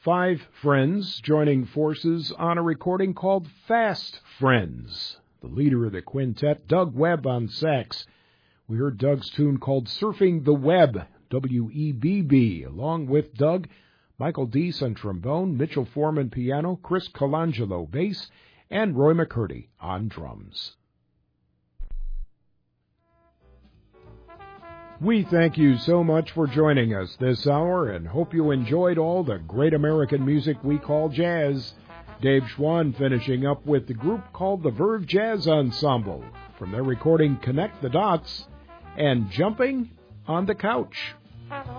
5 friends joining forces on a recording called Fast Friends. The leader of the quintet, Doug Webb on sax. We heard Doug's tune called Surfing the Web, W-E-B-B. Along with Doug, Michael Deese on trombone, Mitchell Foreman piano, Chris Colangelo bass, and Roy McCurdy on drums. We thank you so much for joining us this hour and hope you enjoyed all the great American music we call jazz. Dave Schwann finishing up with the group called the Verve Jazz Ensemble from their recording Connect the Dots and Jumping on the Couch.